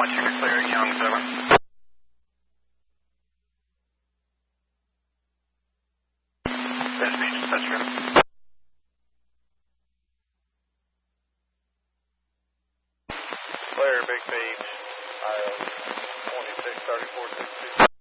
want you to clear Young 7. Venice Beach, that's true. Clear Big Beach, 263462.